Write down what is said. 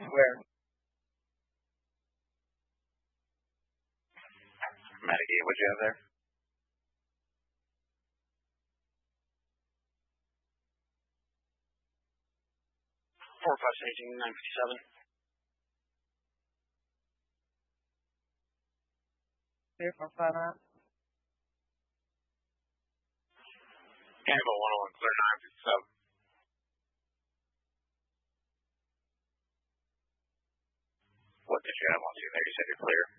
Where? Matty, what'd you have there? Four, five, 18, 957. Clear for 5 out. Campbell 101, clear 957. What did you have on you there? You said you're clear.